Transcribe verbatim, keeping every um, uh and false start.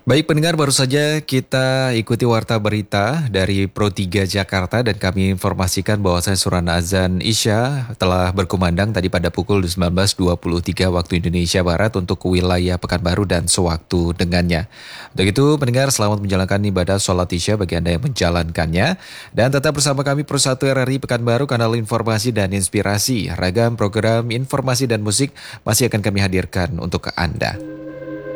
Baik pendengar, baru saja kita ikuti warta berita dari Pro tiga Jakarta dan kami informasikan bahwasanya surat azan Isya telah berkumandang tadi pada pukul sembilan belas dua puluh tiga waktu Indonesia Barat untuk wilayah Pekanbaru dan sewaktu dengannya. Untuk itu pendengar, selamat menjalankan ibadah sholat Isya bagi Anda yang menjalankannya. Dan tetap bersama kami Pro satu R R I Pekanbaru, kanal informasi dan inspirasi. Ragam program informasi dan musik masih akan kami hadirkan untuk Anda.